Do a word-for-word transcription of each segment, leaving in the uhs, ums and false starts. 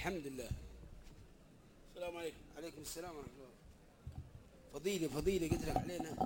الحمد لله. السلام عليكم. عليكم السلام ورحمة الله. فضيلة فضيلة قلت لك علينا.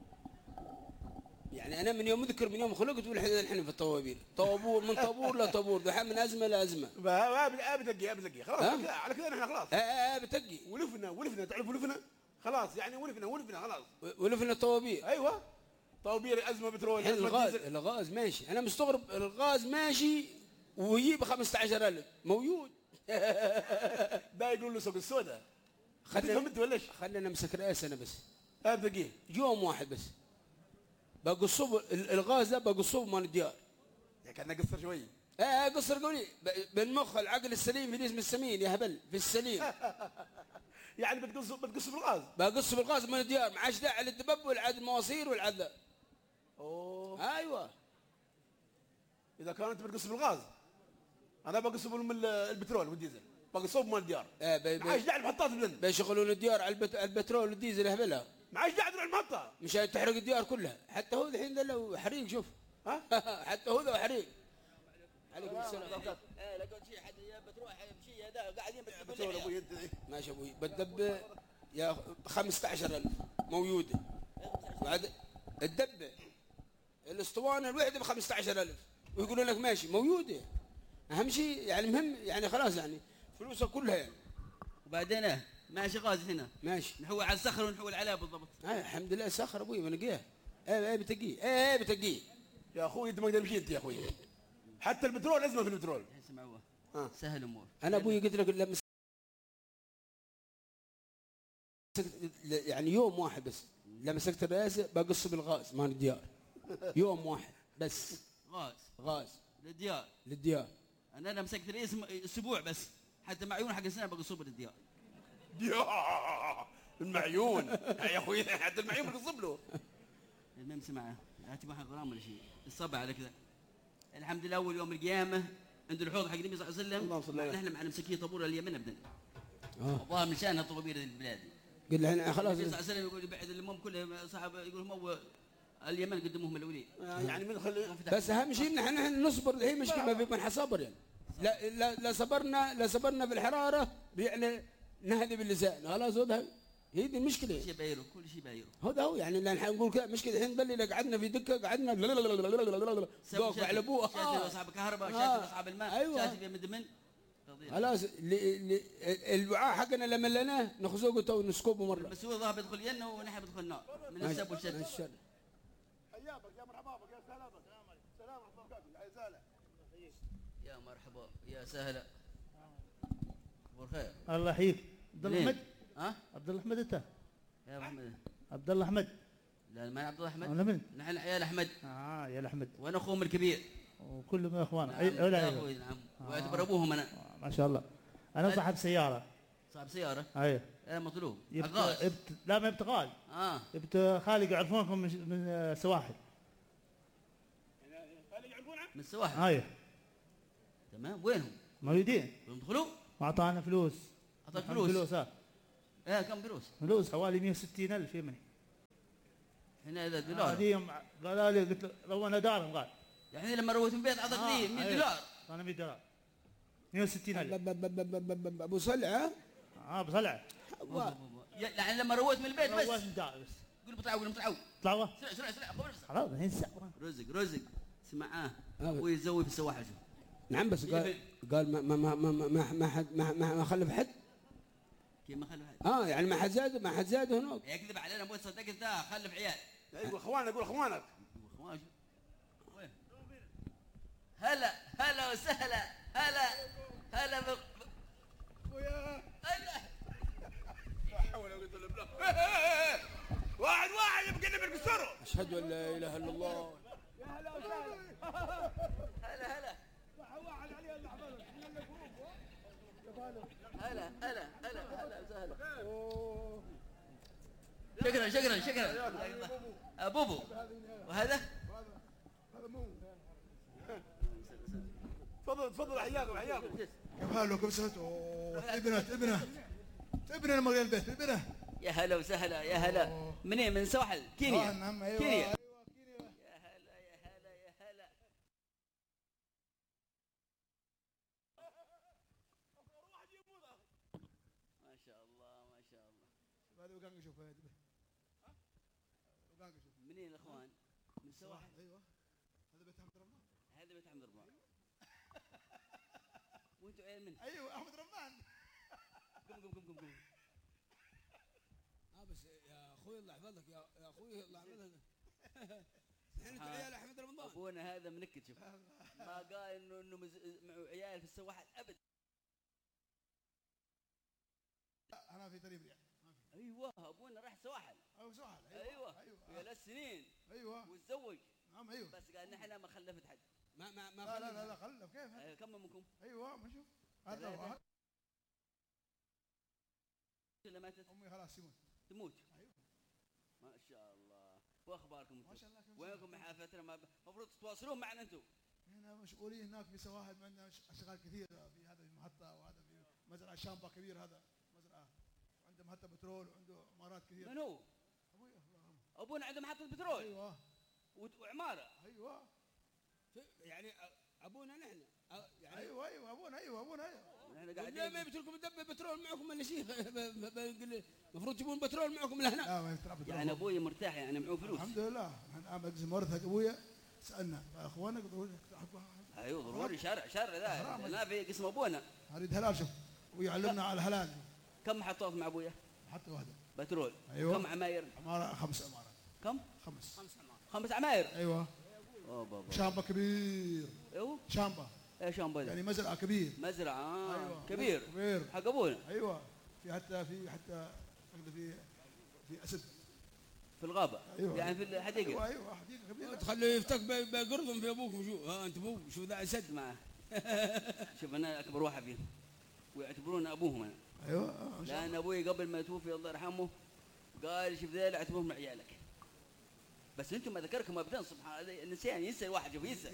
يعني أنا من يوم أذكر من يوم خلقت والحين في الطوابير، طابور من طابور لا طابور، دحين من أزمة لأزمة. بتقي بتقي خلاص على كذا نحن خلاص. اه اه بتقي. ولفنا ولفنا تعرف ولفنا خلاص يعني ولفنا ولفنا خلاص. ولفنا الطوابير. أيوه. طوابير أزمة بترول. الحين الغاز الغاز ماشي، أنا مستغرب الغاز ماشي ويجيب خمسة عشر ألف موجود. ده يقول له سوق السوداء. خلينا خلينا نمسك رئاسة أنا بس. اه دقيقة. يوم واحد بس. بقصب الغاز ده بقصب من الديار. يا كان قصر شوي. اه قصر قولي بالمخ العقل السليم في الجسم السمين يا هبل في السليم. يعني بتقص بتقص بالغاز. بقص بالغاز من الديار ما عادش داعي للدبب والعد المواسير والعذاب. اوه ايوه. اذا كانت بتقص بالغاز انا بقص من البترول والديزل بقصب من الديار. اه بي ما عادش داعي المحطات بلند. بيشغلون الديار على البت... البترول والديزل هبلها. ما عادش داعي تروح المحطة. مشان تحرق الديار كلها، حتى هو الحين ذا لو حريق شوف. ها؟ حتى هو ذا حريق. عليكم السلام. اه لقيت شيء حد بتروح يمشي هذا قاعدين بترول ابوي انت. ماشي ابوي بتدب يا خمسة عشر ألف موجوده. بعد الدبه الاسطوانه الوحده ب خمسة عشر ألف ويقولوا لك ماشي موجوده. اهم شيء يعني مهم يعني خلاص يعني فلوسها كلها يعني. وبعدين ماشي غاز هنا ماشي نحول على الصخر ونحول عليها بالضبط. آه الحمد لله سخر ابوي بنقيها. ايه ايه بتقيه ايه ايه بتقيه يا اخوي انت ما تقدر تمشي انت يا اخوي. حتى البترول ازمه في البترول. اسمعوا آه. سهل امور. انا ابوي قلت لك لما يعني يوم واحد بس لما مسكت الرئاسه بقص بالغاز مال الديار. يوم واحد بس. غاز غاز للديار. للديار. انا انا مسكت رئيس اسبوع بس حتى معيون حق السنه بقصب للديار. ديار المعيون يا اخوي حتى المعيون بقصب له. المهم سمعه هاتي واحد غرام ولا شيء الصبع على كذا. الحمد لله اول يوم القيامه عند الحوض حق النبي صلى الله عليه وسلم نحن مع مسكين طابور اليمن ابدا. اه والله من شانها طوابير البلاد. قل له خلاص النبي صلى الله عليه وسلم يقول بعد الامم كلهم صحابه يقول هم اليمن قدموهم الاولين. آه يعني من خلي بس اهم شيء نحن نحن نصبر. الحين مشكله ما بيكون حصبر يعني. لا لا لا صبرنا لا صبرنا بالحراره يعني نهدي باللسان خلاص. هذا هي دي المشكله. كل شيء بايرو كل شيء بايرو. هذا هو يعني اللي نحن نقول كذا مشكله. الحين بلي قعدنا في دكه قعدنا ذوق على ابوه. شاتي اصحاب الكهرباء شاتي اصحاب الماء شاتي في مدمن. خلاص الوعاء حقنا لما لنا نخزوقه تو نسكبه مره. بس هو ذهب يدخل الجنه ونحن بندخل النار من السب والشد. حياك يا مرحبا بك يا سلام سلام ورحمه الله وبركاته يا زاله. يا مرحبا يا سهلا اخبار خير. الله يحييك. عبد الله احمد. ها عبد الله احمد انت يا محمد. عبد الله احمد. لا ما عبد الله احمد. انا من نحن عيال احمد. اه يا احمد. وانا اخوهم الكبير وكلهم اخوان. نعم. اي ولا اخوي نعم آه. واعتبر ابوهم انا. آه. ما شاء الله. انا صاحب سياره. صاحب سياره. ايوه ايه مطلوب. يبت... يبت... لا ما يبتغال. اه يبت خالق يعرفونكم من من السواحل. خالق يعرفونه من السواحل. ايوه تمام. وينهم؟ موجودين. يدخلوا؟ واعطانا فلوس. اعطاك فلوس؟ فلوس ها ايه كم فلوس؟ فلوس حوالي مئة وستين ألف يمني. هنا اذا دولار. هذه قالوا لي قلت رونا دارهم قال. يعني لما رويت من البيت اعطاك آه. مئة دولار. انا مئة دولار. مئة وستين ألف. ابو صلعه. اه ابو صلعه. يعني لما رويت من البيت بس. رويت من دار بس. قول بطلعوا قول بطلعوا. طلعوا. سرع سرع سرع خبر خلاص الحين الساعه. رزق رزق سمعاه ابوي يزوي في السواحل. نعم بس قال قال ما ما ما ما ما حد ما ما خلف حد. كيف ما خلف حد؟ اه يعني ما حد زاد ما حد زاد هناك. يكذب علينا ابوي صدقت ذا خلف عيال. يقول اخوانك يقول اخوانك. اخوانك وين؟ هلا هلا وسهلا هلا هلا ب... ويا هلا لا حول ولا قوه الا بالله. واحد واحد يبقى نبي نكسره. اشهد ان لا اله الا الله. يا هلا وسهلا. هلا هلا واحد عليه اللحظه هلا هلا هلا هلا وسهلا. شكرا شكرا شكرا بوبو. وهذا هذا مو تفضل تفضل حياكم حياكم. كيف حالكم سهلتوا؟ ابنه ابنه ابنه مغير البيت ابنه. يا هلا وسهلا يا هلا. منين من سواحل كينيا؟ نعم ايوه كينيا. ايوه كينيا. يا هلا يا هلا يا هلا. شاء الله ما شاء الله. هذا وقان شوف هذا وقان شوف منين الاخوان؟ من سواحل. ايوه هذا بيت احمد رمان. هذا بيت احمد رمان. وانتوا عيال من؟ ايوه احمد رمان. قم قم قم قم قم. اه بس يا اخوي الله يحفظك يا يا اخوي الله يحفظك. احنا عيال احمد رمضان. ابونا هذا منكد شوف. ما قال انه انه مز... معه عيال في السواحل ابد. انا في ثلاث ريال. ايوه ابونا راح سواحل. ايوه سواحل. ايوه ايوه يا ثلاث سنين. ايوه وتزوج. نعم ايوه. بس قال نحن ما خلفت حد. ما ما ما لا لا لا, لا خلف كيف هذا؟ أيوة كم منكم؟ ايوه ما شوف هذا واحد. ولا ماتت؟ امي خلاص يموت. تموت. ايوه ما شاء الله. واخباركم ما انتم؟ شاء الله. وينكم مع فتره ما المفروض تتواصلون معنا انتم. هنا مشغولين هناك في سواحل، عندنا اشغال كثيره في هذا المحطه وهذا في مزرعه شامبا كبير، هذا مزرعه عنده محطه بترول وعنده عمارات كثيره. من هو؟ ابوي الله يرحمه. ابونا عنده محطه بترول. ايوه وت- وعماره. ايوه يعني ابونا نحن يعني ايوه ايوه ابونا ايوه ابونا ايوه. نحن ليه ما قاعدين يبي لكم دبه بترول معكم ولا شيء؟ المفروض تجيبون بترول معكم لهنا. لا ما يفتح بترول. يعني ابوي مرتاح يعني معه فلوس. الحمد لله. احنا عم اقسم ورثه ابويا، سالنا اخوانك ايوه ضروري شرع شرع ذا لا في قسم ابونا. اريد هلال شوف ويعلمنا على الهلال. كم محطات مع ابويا؟ حتى واحده. بترول. أيوة. كم عماير؟ عماره خمس عمارات. كم؟ خمس خمس عماير. ايوه. اوه بابا. شامبا كبير. ايوه شامبا ايش هم بدل؟ يعني مزرعه كبير. مزرعه آه. أيوة. كبير كبير حق ابونا. ايوه. في حتى في حتى في في اسد في الغابه. أيوة. يعني في الحديقه. ايوه ايوه حديقه كبيره. تخليه يفتك بقرضهم في ابوكم. شو ها انت ابوه شو ذا اسد معه. شوف انا اكبر واحد فيهم ويعتبرون ابوهم انا. ايوه آه، ما شاء لان ابوي قبل ما يتوفي الله يرحمه قال شوف ذيل اعتبرهم عيالك. بس انتم ما ذكركم ابدا سبحان الله النسيان ينسى الواحد شوف ينسى.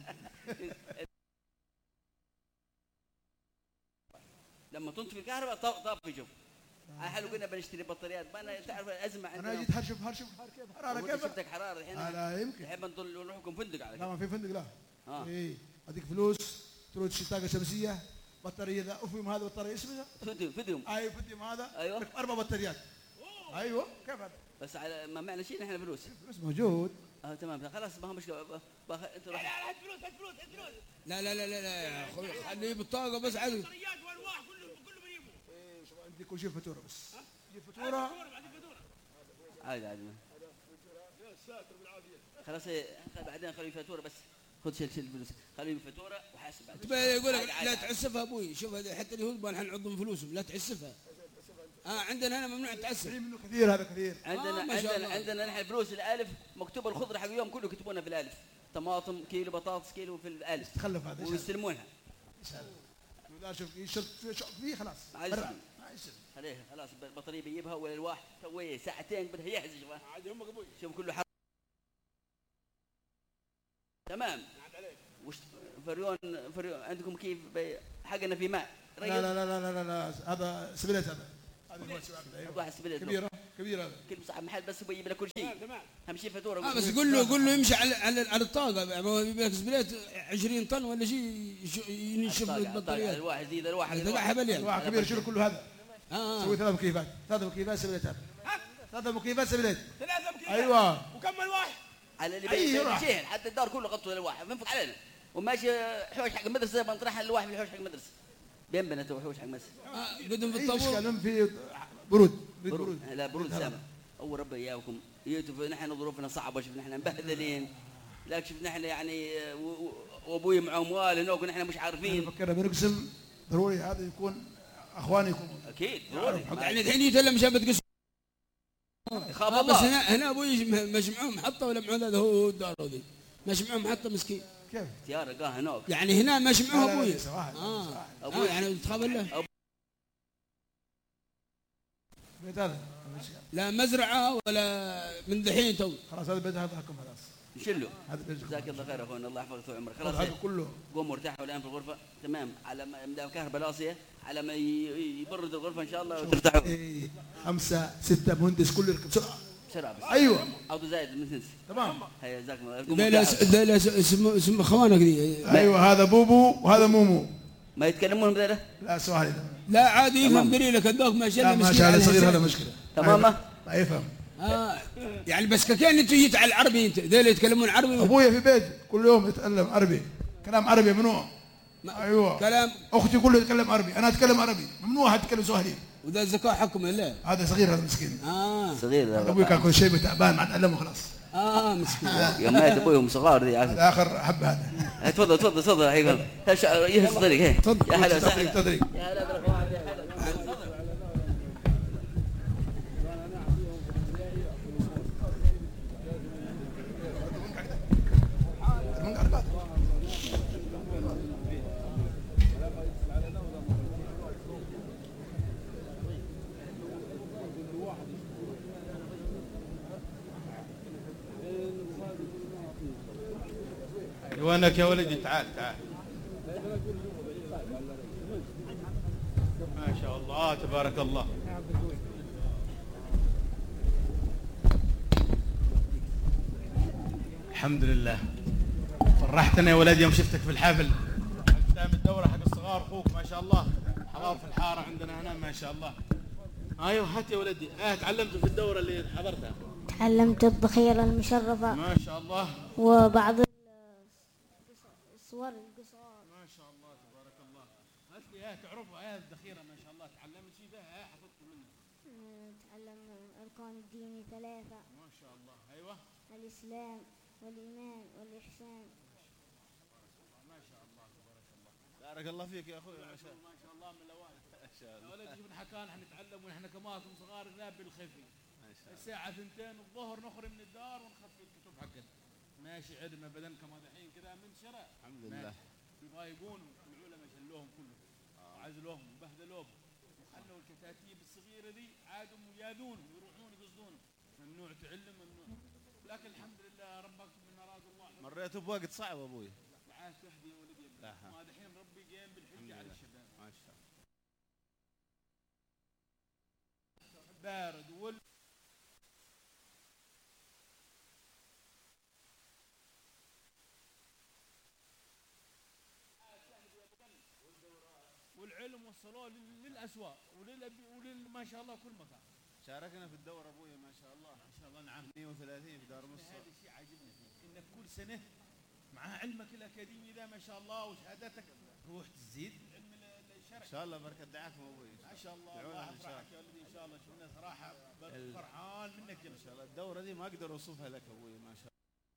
لما تنطفي الكهرباء طافي شوف. حلو قلنا بنشتري بطاريات ما انا تعرف الازمه عندنا. انا جيت هرشف هرشف كيف حراره كيف؟ شفتك حراره الحين. لا يمكن. نحب نضل نروح لكم فندق على لا كده. ما في فندق لا. اه ايه اديك فلوس تروح تشتري طاقه شمسيه بطاريه ذا افهم هذا بطاريه اسمها فديهم فديهم. ايوه فديم هذا. أيوة. لك اربع بطاريات. ايوه كيف هذا؟ بس على ما معنا شيء نحن فلوس. فلوس موجود. اه تمام خلاص ما هو مشكله ب- بخ... انت روح. هات فلوس هات فلوس هات فلوس لا لا لا لا لا يا اخوي خليه بالطاقه بس عادي. بطاريات والواح كله كله بيجيبوا. ايه شوف عندي كل شيء فاتوره بس. جيب فاتوره. فاتوره بعدين فاتوره. عادي عادي ما. خلاص إيه، خل- بعدين خليه فاتوره بس. خذ شيل شيل الفلوس خليه فاتوره وحاسب بعدين. تبى يقول لك عادي، عادي، لا عادي. تعسفها ابوي. شوف هذا حتى اليهود يبغى نحن نعضهم فلوسهم لا تعسفها. اه عندنا هنا ممنوع تعسف. في منه كثير هذا كثير. عندنا آه، ما شاء عندنا الله. عندنا نحن فلوس الالف مكتوب الخضره حق اليوم كله يكتبونها في الالف. طماطم كيلو بطاطس كيلو في الالف. تخلف هذا ايش هذا؟ ويستلمونها. ايش هذا؟ لا شوف يشرب فيه خلاص. ما يصير. برا. ما يصير. خليها خلاص البطاريه بيجيبها ولا الواح سوي ساعتين بدها يحزج. عادي هم ابوي. شوف كله حر. تمام. وش فريون فريون عندكم كيف بي... حقنا في ماء. لا لا لا لا لا, لا. هذا سبلت هذا. هذا هو السبلت. حط واحد سبلت كبيره كبيره هذا. كل صاحب محل بس يبغى يجيب لك كل شيء. تمام. اهم شيء فاتوره. اه بس قول له قول له يمشي على على, على الطاقه. ما هو يبي لك زبلات عشرين طن ولا شيء يش- ينشف البطاريات. الواحد زيد الواحد هذا حبل يعني. واحد كبير شيل كله هذا. اه سوي ثلاث مكيفات ثلاث مكيفات سبلت هذا. ثلاث مكيفات سبلت. ثلاثة مكيفات. ايوه. وكم الواح؟ على اللي أي بي- راح. بيجيهن حتى الدار كله غطوا للواحد بنفق علينا وماشي حوش حق المدرسه بنطرحها للواحد في الحوش حق المدرسه. بين بنات وحوش حق المدرسه. آه، قدم في اي الطابور. اشكال في برود برود برود لا برود سامع. اول ربي اياكم يوتف نحن ظروفنا صعبه شوف نحن مبهذلين. لكن شوف نحن يعني و- و- وابوي معه اموال هناك ونحن مش عارفين. فكرنا بنقسم ضروري هذا يكون اخواني يكونوا. اكيد ضروري يعني الحين يتكلم شاب تقسم. يخاف آه بس الله. هنا هنا ابوي مجمعهم محطه ولا معه هذا هو الدار ذي. مجمعهم محطه مسكين. كيف؟ تيار قاه هناك. يعني هنا مجمعه لا، لا، ابوي. ليس واحد، اه ليس واحد. اه يعني تخاف له. بيت هذا لا مزرعه ولا من دحين تو. خلاص هذا بيت هذا حكم خلاص. نشله. هذا بيت جزاك الله خير اخونا الله يحفظك طول عمرك. خلاص هذا كله قوموا ارتاحوا الان في الغرفه تمام على ما يمدها كهرباء لاصيه على ما ي- يبرد الغرفه ان شاء الله وترتاحوا. إيه، خمسة ستة مهندس كله يركب بسرعة. بسرعه بس. ايوه عوض زايد من تنسى. تمام. هيا جزاك الله لا لا لا لا اسم اسم اخوانك ذي. ايوه هذا بوبو وهذا مومو. ما يتكلمون بذا؟ لا سواهلي لا عادي يفهم دليلك الذوق ما شاء لا الله ما مسكين شاء على الله صغير الهزال. هذا مشكله تمام. ما يفهم. آه يعني بس كان انتوا جيت على العربي انت ذول يتكلمون عربي. ابويا في بيت كل يوم يتكلم عربي، كلام عربي ممنوع. ايوه كلام. اختي كله يتكلم عربي، انا اتكلم عربي، ممنوع حد يتكلم سواهلي. وذا الزكاة حكمه لا. هذا صغير هذا مسكين. اه صغير هذا. ابوي كان كل شيء تعبان ما تعلمه خلاص. اه مسكين. يوم مات ابويهم صغار ذي عسل. هذا اخر حبه هذا. تفضل تفضل تفضل يا حبيبي. يهز طريق هي. تفضل يا هلا تدريج وسهلا. تدريج. يا هلا بالاخوان يا هلا. وينك يا ولدي؟ تعال تعال. ما شاء الله تبارك الله. الحمد لله فرحتنا يا ولدي يوم شفتك في الحفل. قدام الدورة حق الصغار اخوك ما شاء الله حضر في الحارة عندنا هنا ما شاء الله. ايوه هات يا ولدي. اه تعلمت في الدورة اللي حضرتها؟ تعلمت الذخيرة المشرفة ما شاء الله. وبعض الصور القصار. ما شاء الله تبارك الله. هات لي ايه تعرفها ايه الذخيرة ما شاء الله تعلمت شيء بها ايه حفظت منها؟ تعلم أركان الدين ثلاثة. ما شاء الله. ايوه. الإسلام والإيمان والإحسان. ما شاء الله تبارك الله. بارك الله فيك يا اخوي. ما شاء الله ما شاء الله من الاوائل. ما شاء الله. ولد جبنا حكانا احنا نتعلم ونحن كمان صغار ذاب بالخفي. ما شاء الله. الساعة اثنتين الظهر نخرج من الدار ونخفي الكتب حقنا. ماشي علم ابدا كما دحين كذا من شراء. الحمد لله. يضايقون العلماء شلوهم كلهم. وعزلوهم وبهدلوهم وخلوا الكتاتيب الصغيرة ذي عادوا ياذونهم يروحون يقصدونهم. ممنوع تعلم ممنوع. لكن الحمد لله ربك من اراد الله. مريت بوقت صعب ابوي. تعال تهدي يا ولدي. ما دحين ربي قام بالحجة على الشباب. ما شاء الله. بارد وال والعلم وصلوه للاسواق ولل ما شاء الله كل مكان. شاركنا في الدورة ابوي ما شاء الله. ما شاء الله نعم. اثنين وثلاثين في دار مصر. هذا الشيء عاجبني فيه انك كل سنه مع علمك الاكاديمي ذا ما شاء الله وشهاداتك روح تزيد علم الشرع. ان شاء الله بركة دعاكم ابوي. ما شاء الله الله يفرحك يا ولدي ان شاء الله. شفنا صراحه فرحان منك ان شاء الله. الدورة دي ما اقدر اوصفها لك ابوي ما شاء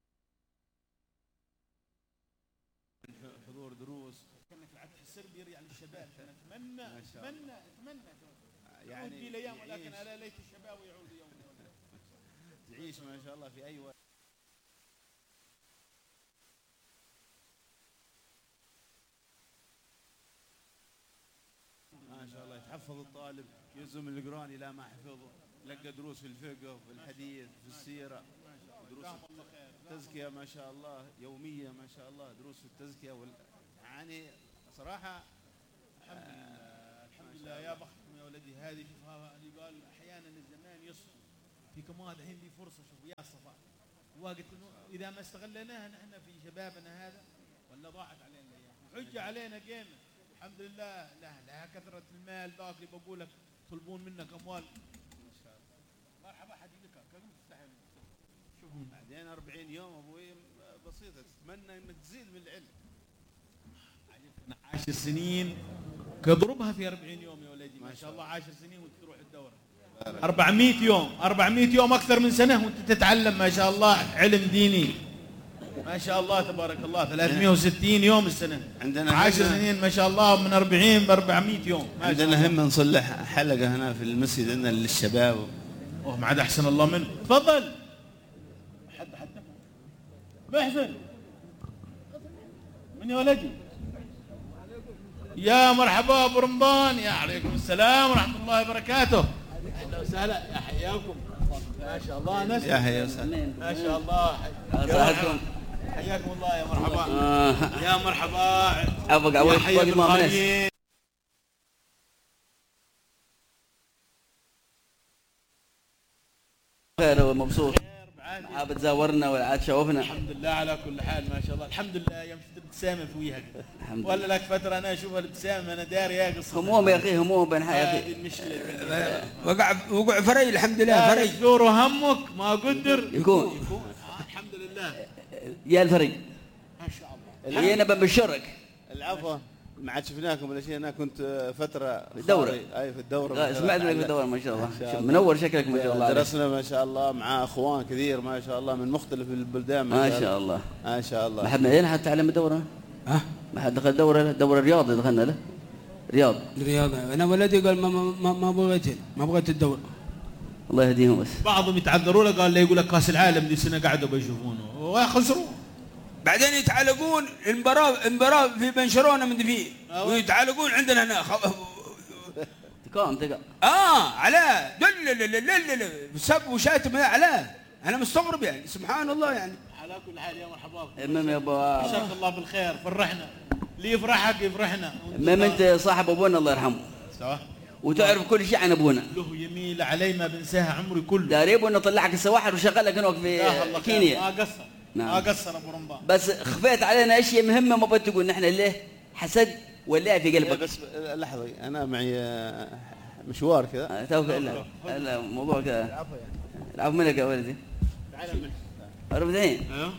الله. حضور دروس كانك العدل السربي يعني الشباب. اتمنى اتمنى اتمنى يعني في الايام ولكن الا ليت الشباب يعود يوم تعيش ما شاء الله في اي وقت. ما شاء الله يتحفظ الطالب يلزم القران الى ما حفظه. لقى دروس في الفقه في الحديث في السيره دروس التزكيه ما شاء الله يوميه ما شاء الله دروس في التزكيه وال... يعني صراحه الحمد لله الحمد لله يا بختكم يا ولدي. هذه شوفها اللي قال احيانا الزمان يصفو في كمان الحين دي فرصه. شوف يا صفاء وقت انه اذا ما استغليناها نحن في شبابنا هذا ولا ضاعت علينا الايام. حجه علينا قيمه الحمد لله. لا لا كثره المال ذاك اللي بقول لك يطلبون منك اموال. ما شاء الله. مرحبا حديقك كم تستحي. شوف بعدين أربعين يوم ابوي بسيطه تتمنى انك تزيد من العلم. عشر سنين كضربها في أربعين يوم يا ولدي ما شاء الله. عشر سنين وانت تروح الدوره. أربعمائة يوم أربعمائة يوم اكثر من سنه وانت تتعلم ما شاء الله علم ديني ما شاء الله تبارك الله. ثلاثمائة وستين يوم السنه. عندنا عشر سنين ما شاء الله من أربعين ب أربعمائة يوم. عندنا هم نصلح حلقه هنا في المسجد عندنا للشباب. اوه ما عاد احسن الله منه. تفضل. حد حد محسن من يا ولدي. يا مرحبا ابو رمضان. يا عليكم السلام ورحمه الله وبركاته. اهلا وسهلا يا حياكم. ما شاء الله ناس يا حيا وسهلا. ما شاء الله صحتكم. حياكم الله يا مرحبا. يا مرحبا. ابغى اول وقت ما ناس خير ومبسوط. عاد بتزاورنا ولا عاد شوفنا. الحمد لله على كل حال ما شاء الله. الحمد لله يوم شفت الابتسامه في وجهك. ولا لك فتره انا اشوف الابتسامه انا داري يا قصه. هموم يا اخي هموم بين حياتي. هذه المشكله. وقع وقع فري الحمد لله فري. دور همك ما قدر يكون. يكون الحمد لله. يا الفريق. ما شاء الله. اللي انا بنبشرك. العفو ما عاد شفناكم ولا شيء. انا كنت فتره في الدوره. اي في الدوره. سمعت منك في الدوره ما شاء الله. منور شكلك ما شاء الله. درسنا ما شاء الله مع اخوان كثير ما شاء الله من مختلف البلدان. ما شاء الله ما شاء الله. ما حد من حد تعلم الدوره؟ ها؟ ما حد دخل دوره دوره رياض دخلنا له. رياض. رياض انا ولدي قال ما ما ما بغيت ما بغيت الدوره. الله يهديهم بس. بعضهم يتعذروا له قال لي يقول لك كاس العالم دي سنه قعدوا بيشوفونه ويخسروا. بعدين يتعلقون المباراه المباراه في بنشرونه من دفين ويتعلقون عندنا هنا خ... تقام تقام اه على دل سب وشاتم على انا مستغرب يعني سبحان الله يعني. على كل حال يا مرحبا المهم يا ابو جزاك الله بالخير فرحنا اللي يفرحك يفرحنا. المهم انت صاحب ابونا الله يرحمه صح وتعرف كل شيء عن ابونا. له يميل علي ما بنساها عمري كله. داري ابونا طلعك السواحل وشغلك هناك في كينيا. ما قصر نعم. ما قصر ابو رمضان. بس خفيت علينا اشياء مهمه ما بتقول نحن ليه حسد ولا في قلبك. بس لحظه انا معي مشوار كذا. توك الا الا موضوع كذا. العفو يعني العفو منك يا ولدي. تعال منك. عرفت الحين؟ ايوه.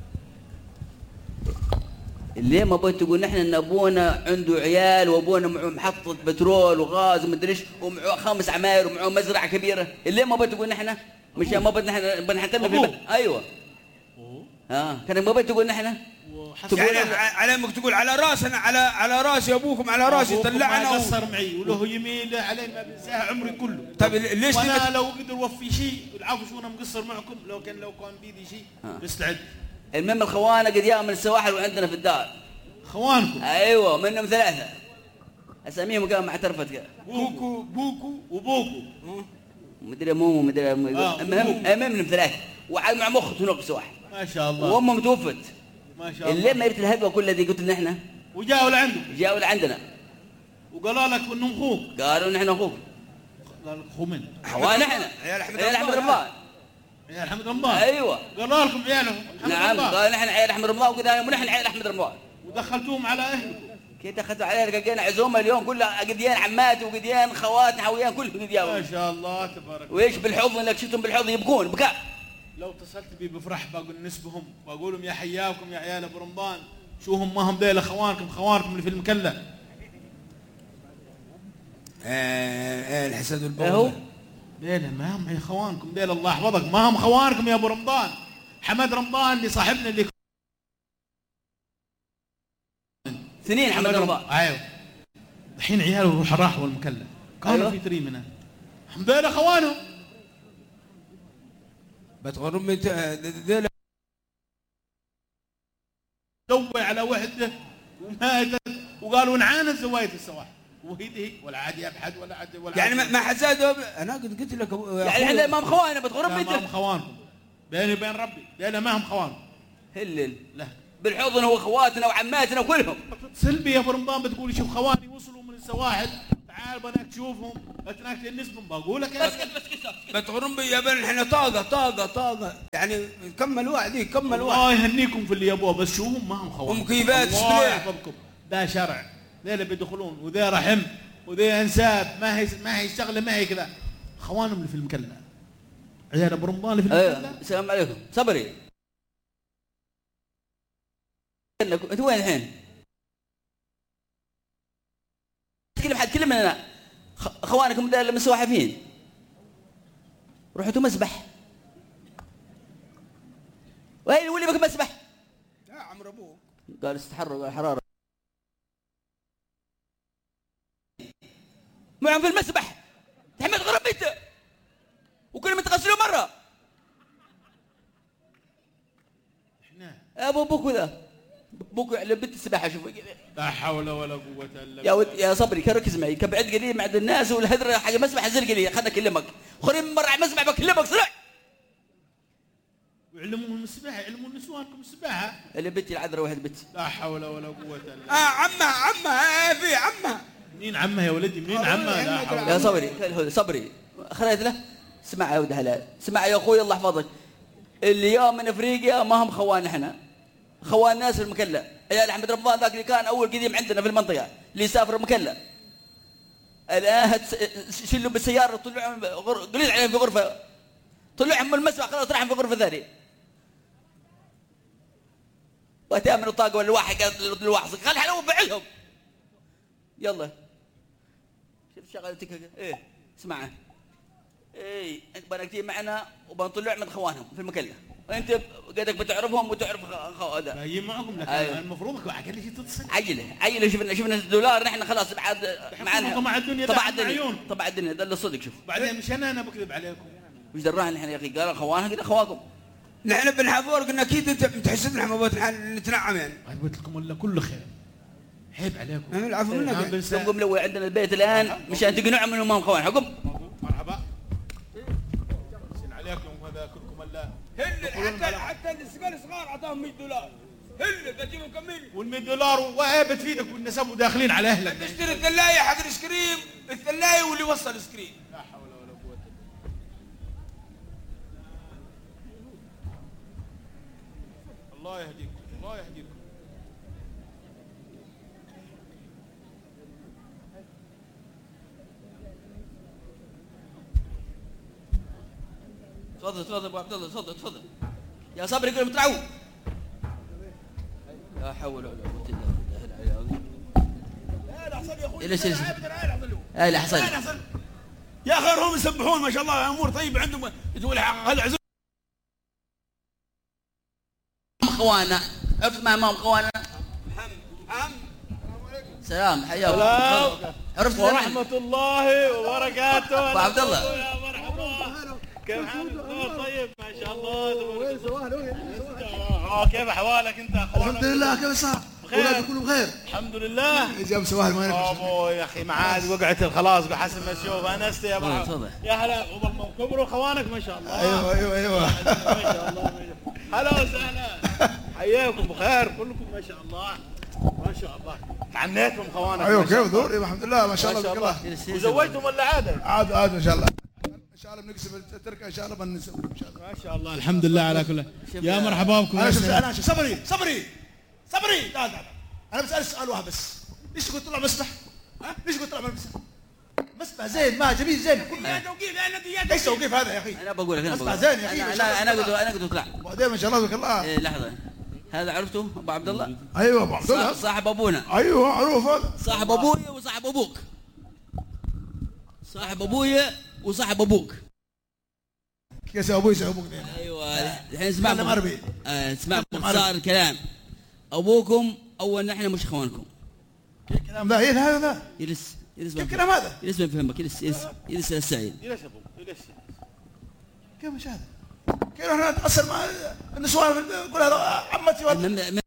اللي ما بغيت تقول نحن ان ابونا عنده عيال وابونا معه محطه بترول وغاز ومدري ايش ومعه خمس عماير ومعه مزرعه كبيره. اللي ما بغيت تقول نحن مش ما بغيت نحن بنحتم في البلد. ايوه ها آه. كان ما بغيت تقول نحن يعني على امك تقول على راسنا على على راسي ابوكم على راسي طلعنا قصر معي وله يميل علي ما بنساها عمري كله. طيب ليش وانا لو قدر اوفي شيء العفو شو انا مقصر معكم لو كان لو كان بيدي شيء بستعد. المهم الخوانه قد يا من السواحل وعندنا في الدار. خوانكم ايوه منهم ثلاثه اساميهم كان مع ترفتك. بوكو بوكو وبوكو مدري مو مدري المهم المهم منهم ثلاثه وعاد مع مخ هناك سواحل. ما شاء الله. وامهم توفت. ما شاء الله. اللي ما جبت الهدوه كلها دي قلت لنا احنا وجاوا لعندك. جاوا لعندنا وقالوا لك انهم اخوك. قالوا نحن اخوك. قال لك اخو من؟ اخوان احنا عيال احمد رمضان. عيال احمد رمضان. ايوه قالوا لكم عيالهم نعم قال نحن عيال احمد رمضان وكذا ونحن عيال احمد رمضان. ودخلتوهم على اهلكم. كيف دخلتوا علينا لقينا عزومه اليوم كلها قديان عماتي وقديان خواتنا حويان كلهم قديان. ما شاء الله تبارك الله. وايش بالحضن لك شفتهم بالحضن يبكون بكاء. لو اتصلت بي بفرح بقول نسبهم بقول لهم يا حياكم يا عيال ابو رمضان شو هم ما هم ذيل اخوانكم خوانكم اللي في المكله. ايه الحسد والبغض. هو ذيل ما هم اخوانكم ذيل الله يحفظك ما هم خوانكم يا ابو رمضان. حمد رمضان اللي صاحبنا اللي سنين حمد رمضان. ايوه الحين عياله يروح راح والمكله كانوا أيوه. في تري منها هم ذيل اخوانهم. بتغرم من ذيل دوي على وحده وماتت وقالوا نعاند زوايد السواحل وهيدي ولا عاد يبحث ولا عاد ولا يعني ما حد زادوا. انا قلت قلت لك يعني احنا ما هم خواننا بتغرم ما هم خوانكم بيني وبين ربي لأن ما هم خوانكم. هلل لا بالحضن هو اخواتنا وعماتنا وكلهم. سلبي يا ابو رمضان بتقولي شوف خواني وصلوا من السواحل تعال بدك تشوفهم اتناك النسبه بقول لك بس بس كسر بتغرم بي يا بن احنا طاقه طاقه طاقه يعني كمل واحد كمل واحد. الله يهنيكم في اللي يبوه بس شوفهم ما هم خوان. ومكيفات الله يحفظكم. ده شرع ذي اللي بيدخلون وذي رحم وذي انساب ما هي ما هي شغله ما هي كذا. خوانهم اللي في المكله عيال ابو رمضان اللي في المكله. ايوه السلام عليكم صبري. انت وين الحين؟ تكلم حد كلمنا انا اخوانكم ذا المسواحفين رحتوا مسبح وين ولي بك مسبح؟ لا عمر ابوك قال استحروا قال حراره معهم في المسبح تحمد غربيته وكلهم يتغسلوا مره. احنا ابو ابوك ذا ابوك على بنت السباحه شوف لا حول ولا قوه الا يا ود يا صبري كركز معي كبعد قليل مع الناس والهدره حق مسبح زرق لي خلنا اكلمك خليني مره على مسبح بكلمك سرع. وعلموهم السباحه علموا نسوانكم السباحه اللي بنتي العذراء واحد بنتي. لا حول ولا قوه الا اه عمها عمها في عمها. منين عمها يا ولدي منين عمها؟ لا حول يا صبري صبري خليت له اسمع يا ولد هلا اسمع يا اخوي الله يحفظك اليوم من افريقيا ما هم خوان احنا، خوان ناس في المكلا. عيال احمد رمضان ذاك اللي كان اول قديم عندنا في المنطقه اللي يسافر المكلا، الان شلوا بالسياره طلعوا قليل عليهم في غرفه، طلعهم من المسبح خلاص طلعهم في غرفه ثانيه. وتامن الطاقه ولا واحد قال للواحد خل حلو بعلهم. يلا شوف شغلتك ايه اسمعه. اي انت بنكتب معنا وبنطلع من خوانهم في المكلا، وانت قدك بتعرفهم وتعرف خو هذا جايين معكم. لكن أيوه. المفروض واحد ليش تتصل عجله عجله. شفنا شفنا الدولار نحن خلاص بعد معنا طبعا الدنيا طبعا الدنيا الدنيا طبعا الدنيا ده اللي صدق. شوف بعدين مش انا انا بكذب عليكم. وش درانا نحن يا اخي؟ قال خوانها قلنا خواكم. نحن بنحفور قلنا اكيد انت بتحسبنا احنا نتنعم يعني. قلت لكم ولا كل خير. عيب عليكم. انا العفو منك. قم لو عندنا البيت الان مشان تقنعوا منهم ما هم خوان. حكم مرحبا. سن عليكم هذا كلكم ولا هل حتى حتى السجال صغار اعطاهم مية دولار. هل بجيبهم كمين وال مية دولار وايه بتفيدك والنسب وداخلين على اهلك. تشتري الثلايه حق الايس كريم، الثلايه واللي وصل الايس كريم. لا حول ولا قوه. الله يهديكم الله يهديكم. تفضل تفضل ابو عبد الله تفضل تفضل يا صبري. يقول اطلعوا. لا حول ولا قوه الا بالله العلي العظيم. لا لا حصل يا اخوي. ليش ليش لا لا حصل يا اخي هم يسبحون ما شاء الله امور طيبه عندهم. تقول هل عزم خوانا عرفت ما هم خوانا. عم سلام حياك سلام عرفت ورحمه الله وبركاته. ابو عبد الله يا مرحبا. كيف حالك؟ طيب ما شاء الله. وين سواهل وين؟ اه كيف احوالك انت؟ الحمد لله. كيف صار؟ اولادك كلهم بخير؟ الحمد لله. جاب سواهل وين؟ ابو يا اخي معاد وقعت خلاص حسب ما تشوف انست يا ابو. يا هلا والله كبروا خوانك ما شاء الله. ايوه ايوه ايوه ما شاء الله. هلا وسهلا حياكم بخير كلكم ما شاء الله ما شاء الله. تعنيتهم خوانك. ايوه كيف دور؟ الحمد لله ما شاء الله تبارك الله. وزوجتم ولا عاده؟ عاد عاد ان شاء الله. ان شاء الله بنكسب التركه ان شاء الله بنسوي ان شاء الله. ما شاء الله الحمد لله على كل. يا مرحبا بكم. انا شوف انا شوف صبري صبري صبري تعال تعال. انا بسال سؤال واحد بس. ليش قلت طلع مسبح؟ ها؟ ليش قلت طلع مسبح؟ مسبح زين ما جميل زين. يا توقيف يا نبي ايش توقيف هذا يا اخي؟ انا بقول لك انا مسبح بقول زين يا اخي. انا انا قلت انا قلت اطلع. بعدين ما شاء الله تبارك الله. إيه لحظه هذا عرفته ابو عبد الله؟ ايوه ابو عبد الله صاحب ابونا. ايوه معروف هذا. صاحب ابويا وصاحب ابوك. صاحب ابويا وصاحب ابوك. كيس ابوي يسوي ابوك. ايوه الحين اسمع انا عربي. آه اسمع باختصار الكلام. ابوكم اول نحن مش اخوانكم. الكلام ذا ايه هذا ذا؟ يجلس يجلس كيف الكلام هذا؟ يجلس ما يفهمك. يجلس يجلس يجلس السعيد. ليش ابو ليش؟ كيف مش هذا؟ كيف احنا نتاثر مع النسوان كل هذا عمتي ولا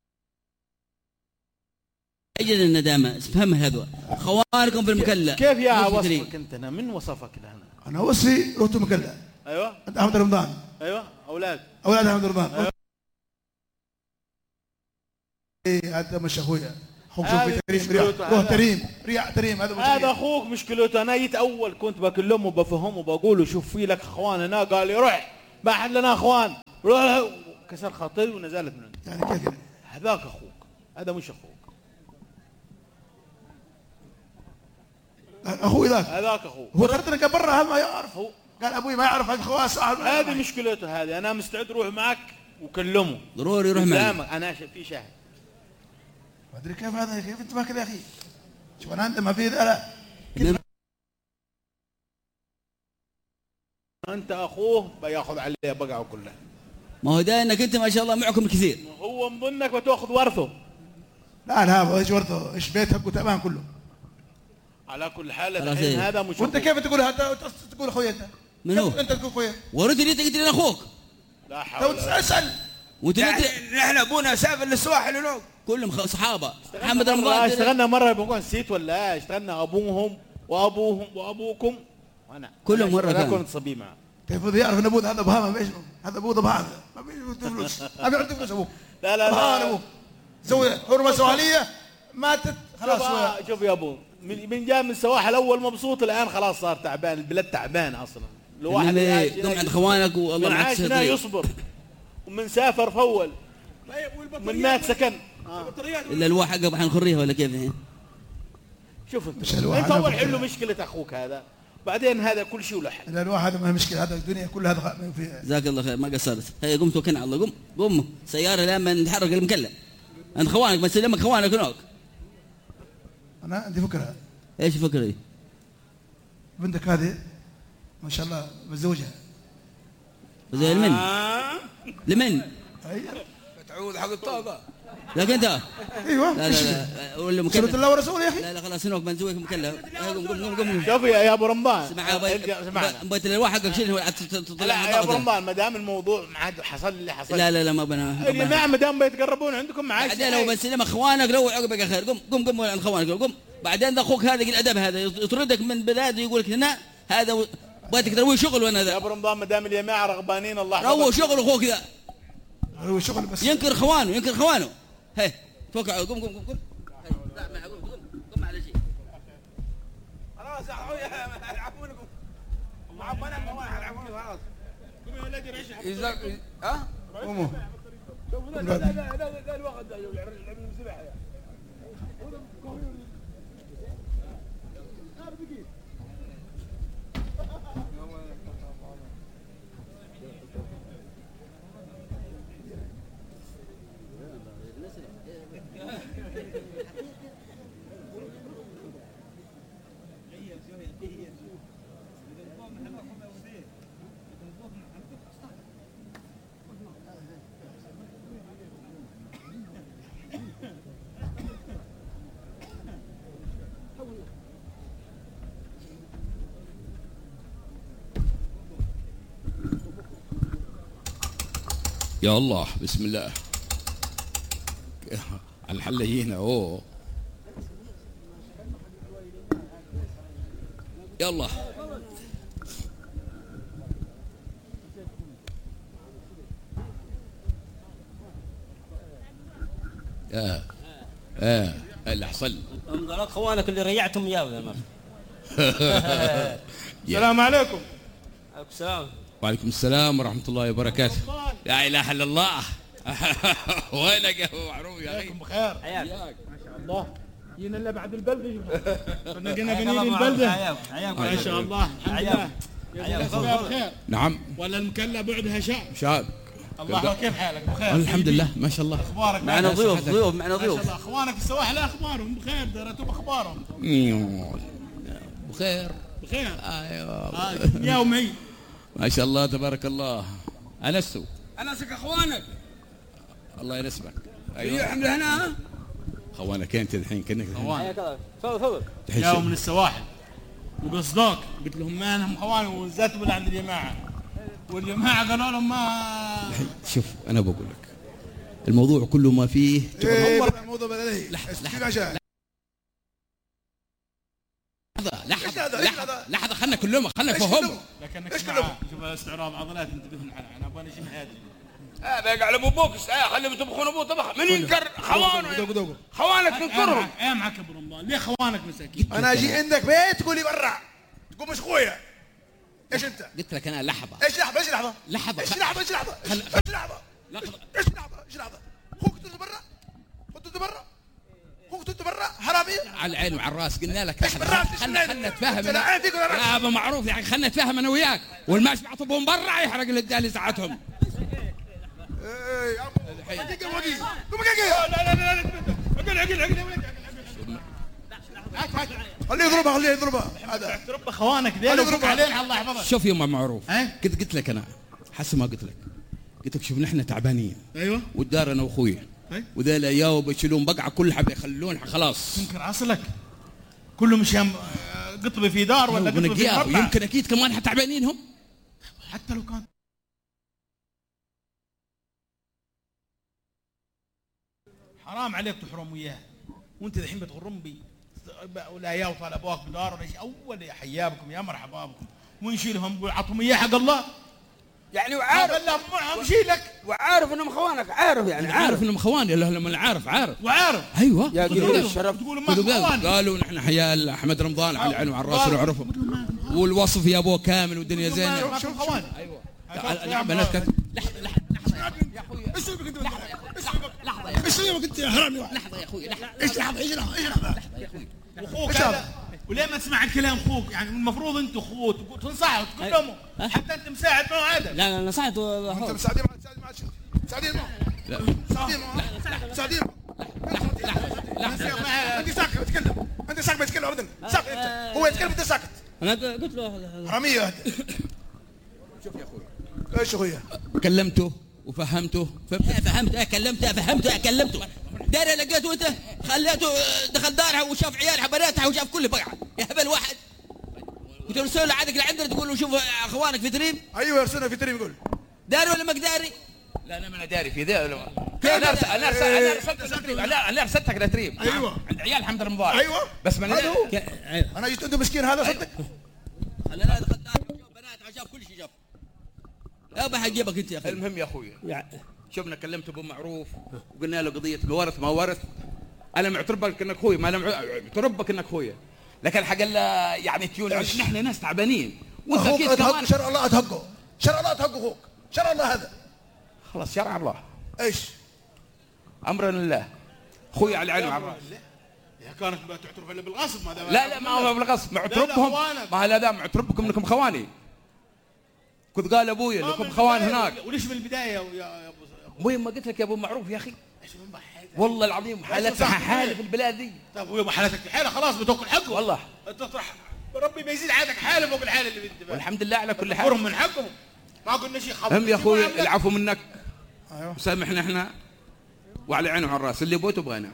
اجل الندامه افهمها هذا خوانكم في المكلا. كيف يا وصفك انت؟ انا من وصفك لهنا؟ انا وصفي رحت مكلا. ايوه انت احمد رمضان. ايوه اولاد اولاد احمد رمضان. أيوة. ايه هذا مش اخويا. اخوك شوفي تريم رياح روح تريم رياح تريم هذا هذا اخوك مشكلته. انا جيت اول كنت بكلمه وبفهمه وبقول له شوف في لك اخوان هنا. قال لي روح ما حد لنا اخوان. روح كسر خاطري ونزلت من عنده. يعني كيف؟ هذاك اخوك هذا مش اخوك. اخوي ذاك هذاك اخوك. هو ترى برا هذا ما يعرف. هو قال ابوي ما يعرف هذا خواص. هذه مشكلته هذه. انا مستعد اروح معك وكلمه ضروري يروح معك. انا في شاهد. ما ادري كيف هذا كيف انت ما كذا يا اخي. شوف انا انت ما في لا انت اخوه بياخذ عليه بقعه كلها. ما هو ده انك انت ما شاء الله معكم كثير. هو مظنك بتاخذ ورثه. لا لا ايش ورثه ايش بيت حقه تمام كله. على كل حال الحين هذا مش. وانت كيف تقول هذا تقول اخويا انت؟ من هو؟ انت تقول اخويا. ورثني انت قلت لي انا اخوك. لا حول ولا قوه. اسال وانت يعني نحن ابونا سافر للسواحل ونوق كلهم صحابه. محمد رمضان اشتغلنا مره بنقول نسيت ولا اشتغلنا ابوهم وابوهم وابوكم وانا كلهم مره كانوا كنت صبي معه. كيف بده يعرف ان ابوه هذا بهامه ايش هذا ابوه بهامه ما بيعطي فلوس ما بيعطي فلوس ابوه. لا لا لا ابوه زوج حرمه سواليه ماتت خلاص. شوف يا ابو من من جاء من السواحل اول مبسوط الان خلاص صار تعبان. البلد تعبان اصلا لو واحد عايش قم عند اخوانك والله من معك عايش هنا يصبر، ومن سافر فول، من مات سكن. الا الواحد حقه حنخريها ولا كيف يعني؟ شوف انت انت اول حلو مشكله اخوك هذا، بعدين هذا كل شيء له حل. الواحد هذا ما هي مشكله، هذا الدنيا كلها هذا في. جزاك الله خير ما قصرت. هيا قم توكلنا على الله. قم قم سياره لما نتحرك المكلة عند خوانك، بسلمك خوانك هناك. انا عندي فكره. ايش الفكره دي؟ بنتك هذه ما شاء الله متزوجها. زي المن لمن؟ ايوه تعود حق الطاقه. لكن انت ايوه لا لا لا ولا مكلف. سنة الله ورسوله يا اخي. لا لا خلاص هناك بنزويك مكلف. قم قم قم قم. شوف يا ابو رمضان، اسمع بيت الواحد حقك شيل لا يا ابو رمضان، ما دام الموضوع ما عاد حصل اللي حصل. لا لا لا ما بنا يا جماعه ما دام بيتقربون عندكم معاش. بعدين لو بنسلم اخوانك لو عقبك خير. قم قم قم عند اخوانك قم. بعدين ده اخوك هذا الادب هذا يطردك من بلاده يقول لك هنا هذا بغيتك تروي شغل وانا ذا. يا ابو رمضان ما دام الجماعه رغبانين الله روي شغل اخوك ذا. روي شغل بس ينكر اخوانه ينكر اخوانه. هي توقع. قم قم قم قم. لا ما قم قم قم على شيء. خلاص يعفونكم معبنا ما واحد يعفوني خلاص. قوم يا ولدي ريش اذا ها قوموا. شوف لا لا لا لا الوقت ده يلعبون السباحه. يا الله بسم الله. الحلة هنا اوه يلا اه اه اللي حصل قالوا اخوانك اللي ريعتهم اياه ولا ما؟ السلام عليكم. عليكم السلام. وعليكم السلام ورحمة الله وبركاته. لا إله إلا الله. وينك يا أبو معروف يا أخي؟ بخير. حياك. ما شاء الله. جينا إلا بعد البلدة. كنا جينا بنين البلدة. حياك. ما شاء الله. حياك. حياك. بخير. نعم. ولا المكلا بعدها شاب. شاب. الله كيف حالك؟ بخير. الحمد لله ما شاء الله. أخبارك؟ معنا ضيوف ضيوف معنا ضيوف. ما شاء الله أخوانك في السواحل أخبارهم بخير درتوا بأخبارهم. بخير. بخير. أيوة. يومي. ما شاء الله تبارك الله. أنسوا انسك اخوانك الله ينسبك. ايوه احنا هنا اخوانك انت الحين كانك اخوانك تفضل تفضل جاوا من السواحل وقصدوك قلت لهم ما انهم اخواني وزات من عند الجماعه والجماعه قالوا لهم ما. شوف انا بقول لك الموضوع كله ما فيه ايه الموضوع بدأ لحظه لحظه لحظه لحظه لحظه خلنا كلهم خلنا نفهمهم. لكنك معاه شوف استعراض عضلات انتبهوا انا ابغى شيء هادي. اه بقى على ابو بوكس اه خليهم يطبخون ابوه طبخ من ينكر خوانه خوانك تنكرهم. ايه معك ابو رمضان ليه خوانك مساكين؟ انا اجي عندك بيت تقول لي برا تقول مش اخويا ايش انت؟ قلت لك انا لحظه ايش لحظه ايش لحظه؟ لحظه ايش لحظه ايش لحظه؟ خل... ايش لحظه؟ لحظه ايش لحظه ايش لحظه؟ اخوك تنزل برا اخوك تنزل برا اخوك تنزل برا حرامي على العين وعلى الراس قلنا لك ايش لحظه خلنا خلنا نتفاهم يا ابو معروف يعني خلنا نتفاهم انا وياك والماشي بعطبهم برا يحرق الدالي ساعتهم. ايه يا ابو دقيقه وقي قوم دقيقه لا لا لا عقل عقل عقل خليه يضربها خليه يضربها هذا تربى اخوانك ذيل وفك عليهم الله يحفظك. شوف يا ابو معروف ايه قلت قلت لك انا حسب ما قلت لك قلت لك شوف نحن تعبانين ايوه والدار انا واخويا ايه وذيلا ياو بيشيلون بقعه كلها بيخلونها خلاص. تنكر اصلك كله مش يم قطبي في دار ولا قطبي في مربع. يمكن اكيد كمان حتى تعبانين هم حتى لو كان حرام عليك تحرم وياه وانت الحين بتغرم بي ولا يا وطال ابوك بدار ولا شيء. اول يا حيابكم يا مرحبا بكم ونشيلهم وعطهم اياه حق الله يعني وعارف وشيلك وعارف انهم خوانك عارف يعني عارف, عارف انهم خواني لا لما عارف عارف وعارف ايوه يا قليل الشرف تقولوا ما خواني قالوا نحن حيال احمد رمضان على العين وعلى الراس ونعرفهم. والوصف يا ابوه كامل والدنيا زينه. شوف خوان. ايوه نعم بنات كت... لحظه لحظه لحظه يا اخوي. ايش سويك انت؟ لحظه يا ايش سويك انت يا حرامي؟ لحظه يا اخوي لحظه. ايش لحظه ايش لحظه ايش لحظه يا اخوي. اخوك هذا وليه ما تسمع الكلام اخوك؟ يعني المفروض انت اخوه تنصحه وتكلمه حتى انت مساعد معه هذا. لا لا نصحته. انت مساعدين معه مساعدين معه مساعدين معه مساعدين معه انت ساكت بتكلم انت ساكت بتكلم ابدا ساكت انت هو يتكلم انت ساكت. انا قلت له حراميه هذا. شوف يا اخوي ايش اخويا؟ كلمته وفهمته فهمته فهمته فهمته كلمته داري لقيته انت خليته دخل دارها وشاف عيالها بناتها وشاف كل بقعه يا هبل واحد وترسل له عندك لعندنا تقول له شوف اخوانك في تريم. ايوه يرسلنا في تريم يقول داري ولا ما داري؟ لا انا ما داري في ذا. انا ارسلت انا ارسلت لتريم انا انا ارسلتك لتريم. ايوه عند عيال حمد المبارك. ايوه بس ما انا انا جيت عنده مسكين هذا صدق. خلينا دخل دارها وشاف بناتها شاف كل شيء شاف. لا بحجيبك انت يا اخي. المهم يا اخوي شفنا كلمت ابو معروف وقلنا له قضيه الورث ما ورث. انا معترف بك انك اخوي ما انا معترف بك انك اخويا لكن حق الله يعني تيون نحن ناس تعبانين وانت اكيد كمان شرع الله اتهقه شرع الله اتهقه اخوك شرع الله هذا خلاص شرع الله. ايش امرا لله اخوي على العين وعلى الراس. يا كانت ما تعترف الا بالغصب. ما لا لا ما هو بالغصب معترفكم ما لا لا معترفكم انكم خواني. كنت قال ابويا لكم خوان هناك. وليش من البدايه يا ابو ابوي ما قلت لك يا ابو معروف يا اخي والله العظيم حالتها حاله في البلاد دي. طيب ابويا حالتك في حاله خلاص بتاكل حقه والله انت تطرح ربي بيزيد حالتك حاله فوق الحاله اللي انت والحمد لله على كل حال. قرهم من حقهم ما قلنا شيء خلاص. هم يا اخوي العفو منك. ايوه سامحنا احنا وعلى عينه وعلى الراس اللي بغيته بغيناه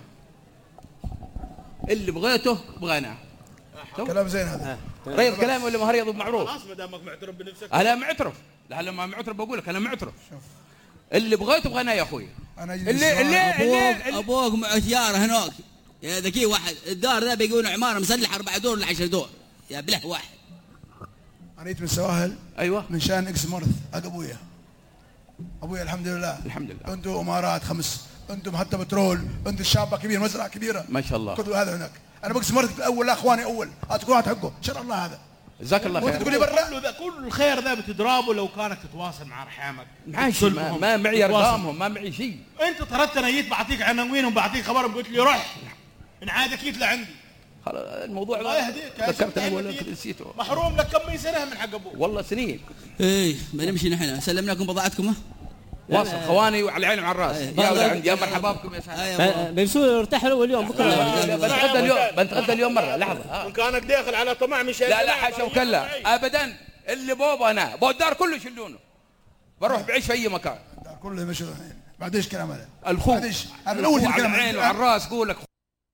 اللي بغيته بغيناه. كلام زين هذا. ريض كلام ولا ما هريض معروف؟ خلاص ما دامك معترف بنفسك. انا معترف. لا لما معترف بقول لك انا معترف. اللي بغيته بغيناه يا اخوي. انا اللي اللي ابوك ابوك مع تياره هناك يا ذكي واحد الدار ذا بيقولوا عماره مسلحه اربع دور ولا عشر دور يا بله واحد. انا جيت من السواهل ايوه من شان اكس مرث حق ابويا. ابويا الحمد لله الحمد لله انتم امارات خمس انتم حتى بترول انتم شابه كبير مزرعه كبيره ما شاء الله. كل هذا هناك انا بقسم مرث الاول لا اخواني اول هتكون حقه شرع الله هذا. جزاك الله خير. تقول لي برا كل ذا كل الخير ذا بتضربه لو كانك تتواصل مع رحامك. ماشي ما, ما معي ارقامهم ما معي شيء. انت طردت انا جيت بعطيك عناوينهم بعطيك خبرهم قلت لي روح ان عادك جيت لعندي. خلاص الموضوع الله يهديك ذكرتني ولا نسيته. محروم لك كم من سنه من حق ابوك. والله سنين. ايه ما نمشي نحن سلمناكم بضاعتكم. واصل خواني وعلى العين وعلى الراس. يا ولد عندي يا مرحبا بكم يا سلام. بيسوي ارتاحوا اليوم بكره. بنتغدى اليوم بنتغدى اليوم مره لحظه. ان كانك داخل على طمع مش لا لا حاشا وكلا ابدا اللي بوبا انا بو الدار كله يشلونه بروح بعيش في اي مكان. الدار كله مش بعد ايش كلام هذا؟ الخوف بعديش انا الاول على العين وعلى الراس قول لك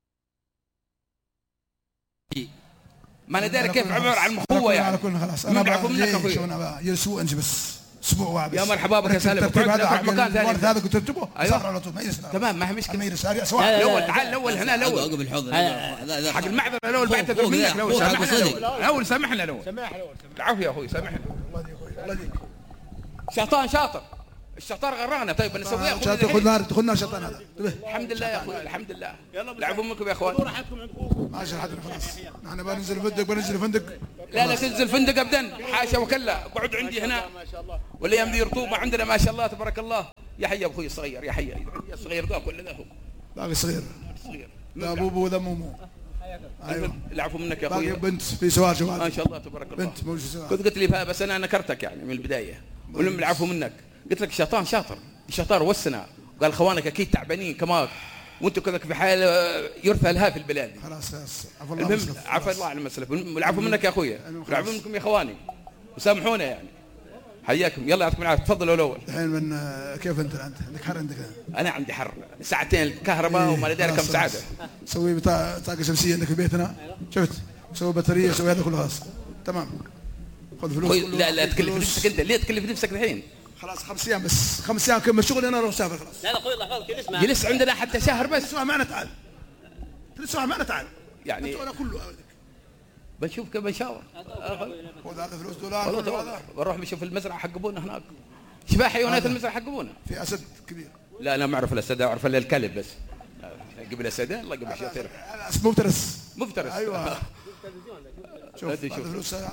ما انا داري كيف عبر عن المخوه يعني. على كل خلاص انا بعرف منك اخوي. شو انا يسوء انت بس اسبوع واحد يا مرحبا بك يا سالم. الترتيب هذا حق مكان ثاني هذا كنت ترتبه ايوه على طول ما يصير تمام ما هي مشكله ما يصير سواء الاول تعال الاول هنا الاول عقب الحوض حق المعذره الاول بعتذر منك الاول سامحنا الاول الاول سامحنا الاول سامح الاول العفو يا اخوي سامحنا. الله يخوي الله يديك شيطان شاطر الشطار غرانا. طيب نسويها خذ نار خذنا شيطان هذا. الحمد لله يا اخوي الحمد لله. العفو منكم يا اخوان. ماشي حدنا خلاص نحن بننزل فندق بننزل فندق. لا لا تنزل فندق ابدا حاشا وكلا قعد عندي هنا والايام ذي رطوبه عندنا ما شاء الله تبارك الله. يا حي ابوي الصغير يا حي يا صغير ذاك ولا ذاك باقي صغير صغير ذا ابوه وذا امه. ايوه العفو منك يا اخوي. باقي بنت في سوار شوال ما شاء الله تبارك الله. بنت موجوده سوار. كنت قلت لي فيها بس انا نكرتك يعني من البدايه ولم العفو منك. قلت لك الشيطان شاطر الشيطان وسنا قال خوانك اكيد تعبانين كمان وانتم كذاك في حال يرثى لها في البلاد. خلاص عفوا الله المهم عفوا الله على المسلف والعفو منك يا اخويا والعفو منكم يا اخواني وسامحونا يعني. حياكم يلا يعطيكم العافيه تفضلوا الاول. الحين من كيف انت انت عندك حر عندك؟ انا عندي حر ساعتين كهرباء وما ادري كم ساعه. سوي طاقه شمسيه عندك في بيتنا شفت سوي بطاريه سوي هذا كله خلاص تمام. خذ فلوس. لا لا تكلف نفسك انت ليه تكلف نفسك الحين؟ خلاص خمس ايام بس خمس ايام كم شغل انا اروح اسافر خلاص. لا لا خذ لحظه جلس معنا جلس عندنا حتى شهر بس. اسمع معنا تعال تسمع معنا تعال يعني انا كله بنشوف كيف بنشاور. خذ هذا فلوس دولار بنروح بنشوف المزرعه حق ابونا هناك. شبه حيوانات المزرعه حق ابونا. في اسد كبير. لا انا ما اعرف الاسد اعرف الا الكلب بس. قبل اسد الله قبل شيء مفترس مفترس ايوه شوف هذا فلوس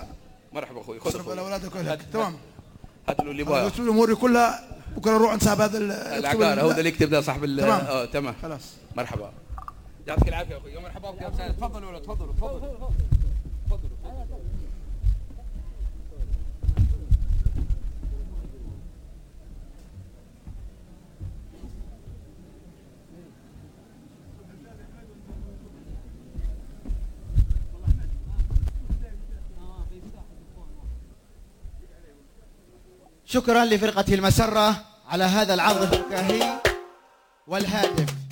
مرحبا اخوي، خذ اصرف على اولادك واهلك. تمام. هات له اللي يبغاه. قلت له اموري كلها، بكره نروح عند صاحب هذا العقار، هو اللي يكتب ده صاحب ال تمام. اه تمام. خلاص. مرحبا. يعطيك العافيه يا اخوي. يا مرحبا بك يا استاذ. تفضلوا ولا تفضلوا تفضلوا تفضلوا. شكرا لفرقة المسرة على هذا العرض الفكاهي والهادف.